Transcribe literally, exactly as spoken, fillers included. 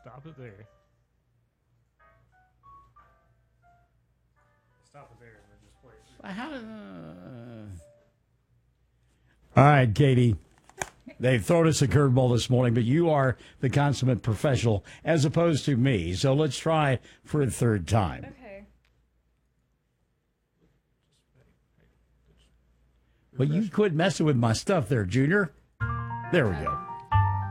Stop it there. Stop it there and then just play it. How, uh... All right, Katie. They've thrown us a curveball this morning, but you are the consummate professional as opposed to me. So let's try for a third time. Okay. Well, you quit messing with my stuff there, Junior. There we go.